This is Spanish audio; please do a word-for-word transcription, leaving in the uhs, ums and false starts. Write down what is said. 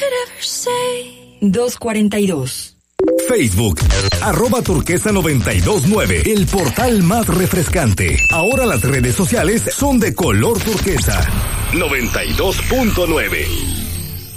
dos cuarenta y dos. Facebook, arroba turquesa noventa y dos nueve, el portal más refrescante. Ahora las redes sociales son de color turquesa. noventa y dos punto nueve.